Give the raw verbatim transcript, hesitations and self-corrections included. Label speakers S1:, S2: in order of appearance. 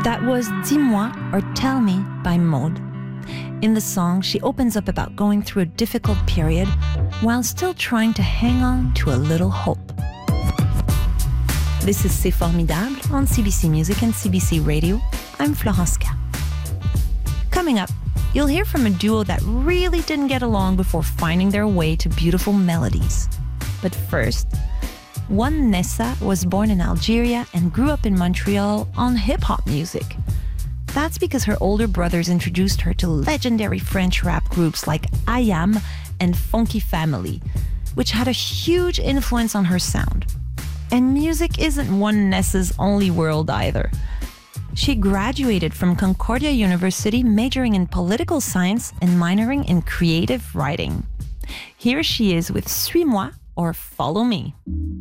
S1: That was Dis-moi or Tell Me by Maud. In the song, she opens up about going through a difficult period while still trying to hang on to a little hope. This is C'est Formidable on C B C Music and C B C Radio. I'm Florence K. Coming up, you'll hear from a duo that really didn't get along before finding their way to beautiful melodies. But first, One Nessa was born in Algeria and grew up in Montreal on hip-hop music. That's because her older brothers introduced her to legendary French rap groups like I Am and Funky Family, which had a huge influence on her sound. And music isn't One Nessa's only world either. She graduated from Concordia University majoring in political science and minoring in creative writing. Here she is with Suis-moi or Follow Me.